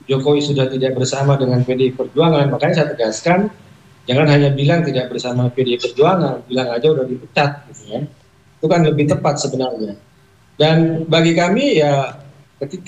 Jokowi sudah tidak bersama dengan PDI Perjuangan, makanya saya tegaskan jangan hanya bilang tidak bersama PDI Perjuangan, bilang aja udah dipecat gitu ya. Itu kan lebih tepat sebenarnya. Dan bagi kami ya ketika